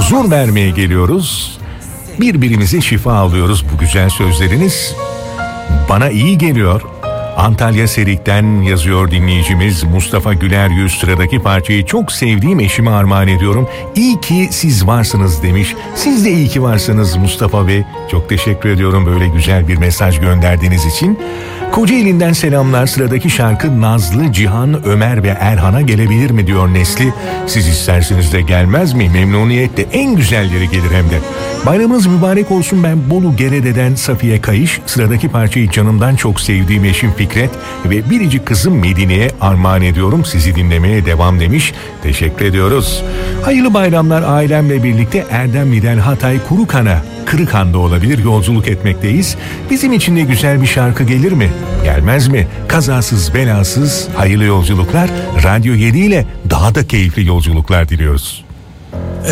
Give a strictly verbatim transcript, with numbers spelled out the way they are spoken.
huzur vermeye geliyoruz. Birbirimize şifa alıyoruz bu güzel sözleriniz. Bana iyi geliyor. Antalya Serik'ten yazıyor dinleyicimiz Mustafa Güler Yüz. Sıradaki parçayı çok sevdiğim eşime armağan ediyorum. İyi ki siz varsınız demiş. Siz de iyi ki varsınız Mustafa Bey. Çok teşekkür ediyorum böyle güzel bir mesaj gönderdiğiniz için. Kocaeli'nden selamlar. Sıradaki şarkı Nazlı, Cihan, Ömer ve Erhan'a gelebilir mi diyor Nesli. Siz isterseniz de gelmez mi? Memnuniyetle, en güzelleri gelir hem de. Bayramınız mübarek olsun. Ben Bolu Gerede'den Safiye Kayış. Sıradaki parçayı canımdan çok sevdiğim eşim Fikret ve biricik kızım Medine'ye armağan ediyorum. Sizi dinlemeye devam demiş. Teşekkür ediyoruz. Hayırlı bayramlar, ailemle birlikte Erdemli'den Hatay Kurukan'a, Kırıkhan'da olabilir, yolculuk etmekteyiz. Bizim için de güzel bir şarkı gelir mi? Gelmez mi? Kazasız belasız hayırlı yolculuklar. Radyo yedi ile daha da keyifli yolculuklar diliyoruz.